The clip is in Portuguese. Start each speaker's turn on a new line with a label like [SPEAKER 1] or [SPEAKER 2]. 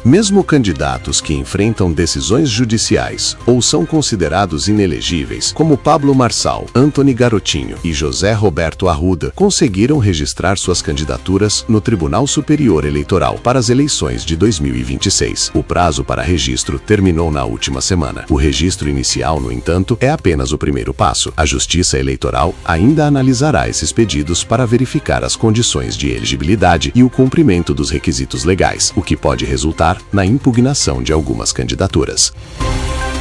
[SPEAKER 1] Mesmo candidatos que enfrentam decisões judiciais ou são considerados inelegíveis, como Pablo Marçal, Antony Garotinho e José Roberto Arruda, conseguiram registrar suas candidaturas no Tribunal Superior Eleitoral para as eleições de 2026. O prazo para registro terminou na última semana. O registro inicial, no entanto, é apenas o primeiro passo. A Justiça Eleitoral ainda analisará esses pedidos para verificar as condições de elegibilidade e o cumprimento dos requisitos legais, o que pode resultar na impugnação de algumas candidaturas.